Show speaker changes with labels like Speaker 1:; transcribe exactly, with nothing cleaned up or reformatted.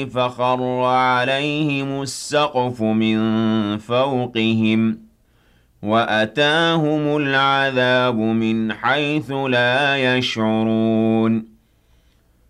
Speaker 1: فخر عليهم السقف من فوقهم وأتاهم العذاب من حيث لا يشعرون